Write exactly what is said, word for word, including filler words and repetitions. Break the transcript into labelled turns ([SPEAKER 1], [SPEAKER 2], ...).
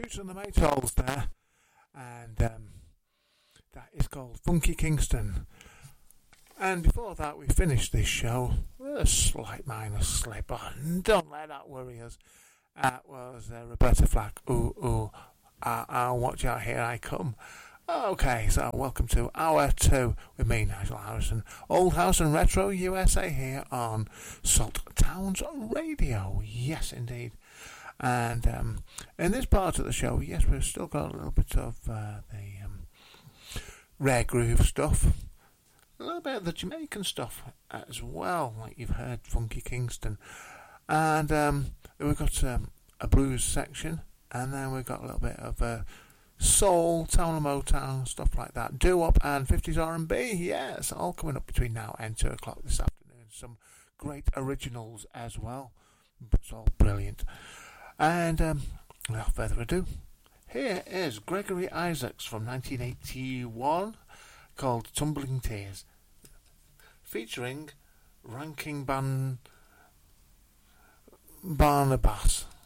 [SPEAKER 1] Shoots and the Maytals there, and um, that is called Funky Kingston. And before that, we finished this show with a slight minor slip on. Don't let that worry us. That was uh, Roberta Flack. Ooh, ooh, uh, uh, watch out, here I come. Okay, so welcome to hour two with me, Nigel Harrison. Old House and Retro U S A here on Salt Towns Radio. Yes, indeed. And um, in this part of the show, yes, we've still got a little bit of uh, the um, rare groove stuff, a little bit of the Jamaican stuff as well, like you've heard, Funky Kingston. And um, we've got um, a blues section, and then we've got a little bit of uh, soul, Town and Motown, stuff like that, doo-wop and fifties R and B. Yes, all coming up between now and two o'clock this afternoon. Some great originals as well. It's all brilliant. And um, without further ado, here is Gregory Isaacs from nineteen eighty-one, called Tumbling Tears, featuring Ranking Ban Barnabas.